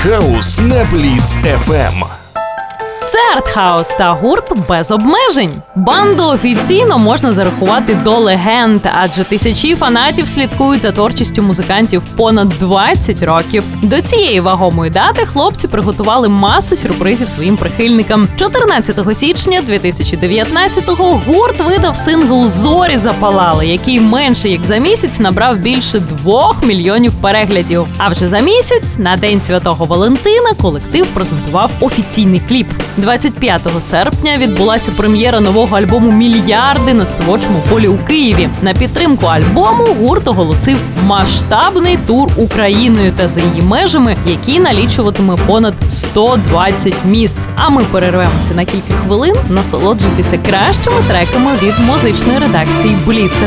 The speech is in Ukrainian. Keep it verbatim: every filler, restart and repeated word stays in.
Артхаус на Бліц еф ем. Це Артхаус та гурт без обмежень. Банду офіційно можна зарахувати до легенд, адже тисячі фанатів слідкують за творчістю музикантів понад двадцять років. До цієї вагомої дати хлопці приготували масу сюрпризів своїм прихильникам. чотирнадцятого січня дві тисячі дев'ятнадцятого гурт видав сингл «Зорі запалали», який менше як за місяць набрав більше двох мільйонів переглядів. А вже за місяць, на День Святого Валентина, колектив презентував офіційний кліп. двадцять п'ятого серпня відбулася прем'єра нового альбому «Мільярди» на Співочому полі у Києві. На підтримку альбому гурт оголосив масштабний тур Україною та за її межами, який налічуватиме понад сто двадцять міст. А ми перервемося на кілька хвилин насолоджуйтеся кращими треками від музичної редакції Бліц.